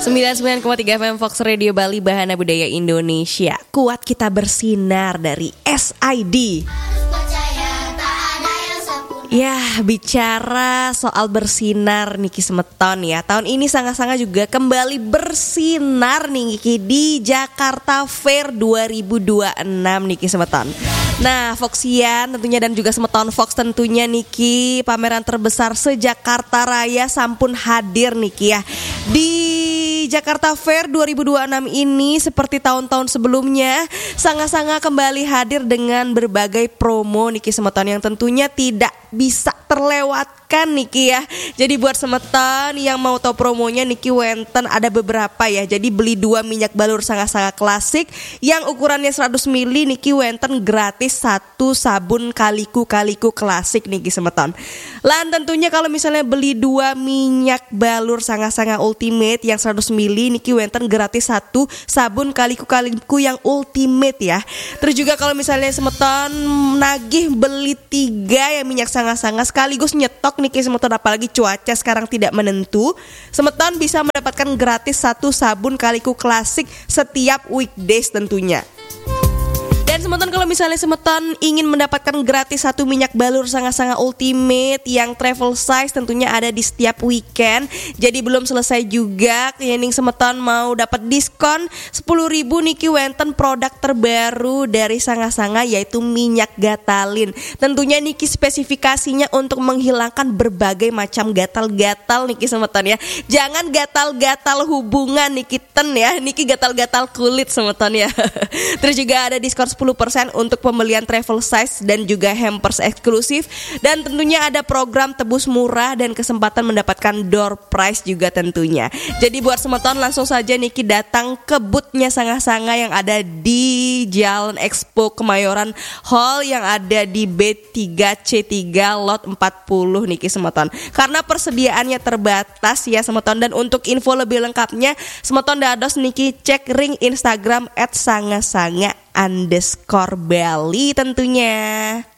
99,3 FM Fox Radio Bali, Bahana Budaya Indonesia. Kuat kita bersinar dari SID. Ya, bicara soal bersinar Niki Semeton ya. Tahun ini sangat-sangat juga kembali bersinar nih Niki di Jakarta Fair 2026 Niki Semeton. Nah, Foxian tentunya dan juga Semeton Fox tentunya Niki, pameran terbesar se-Jakarta Raya sampun hadir Niki ya. Di Jakarta Fair 2026 ini seperti tahun-tahun sebelumnya sangat-sangat kembali hadir dengan berbagai promo Niki Semeton yang tentunya tidak bisa terlewatkan Niki ya. Jadi buat Semeton yang mau tahu promonya Niki wenten ada beberapa ya. Jadi beli 2 minyak balur sangat-sangat klasik yang ukurannya 100 ml Niki wenten gratis 1 sabun kaliku klasik Niki Semeton. Lan tentunya kalau misalnya beli 2 minyak balur sangat-sangat ultimate yang 100 ml Niki wenten gratis 1 sabun kaliku yang ultimate ya. Terus juga kalau misalnya Semeton nagih beli 3 yang minyak sangat-sangat sekaligus nyetok Niki Semeton, apalagi cuaca sekarang tidak menentu, Semeton bisa mendapatkan gratis 1 sabun kaliku klasik setiap weekdays tentunya. Dan Semeton kalau misalnya Semeton ingin mendapatkan gratis 1 minyak balur sangat-sangat ultimate yang travel size tentunya ada di setiap weekend. Jadi belum selesai juga, Yening Semeton mau dapat diskon 10.000 Niki wenten produk terbaru dari sangat-sangat yaitu minyak gatalin. Tentunya Niki spesifikasinya untuk menghilangkan berbagai macam gatal-gatal Niki Semeton ya. Jangan gatal-gatal hubungan Niki ten ya, Niki gatal-gatal kulit Semeton ya. Terus juga ada diskon 10% untuk pembelian travel size dan juga hampers eksklusif. Dan tentunya ada program tebus murah dan kesempatan mendapatkan door prize juga tentunya. Jadi buat Semeton langsung saja Niki datang ke boothnya Sanga-Sanga yang ada di Jalan Expo Kemayoran Hall yang ada di B3C3 lot 40 Niki Semeton. Karena persediaannya terbatas ya Semeton. Dan untuk info lebih lengkapnya Semeton dados Niki cek ring Instagram @sanga_sanga_Bali tentunya.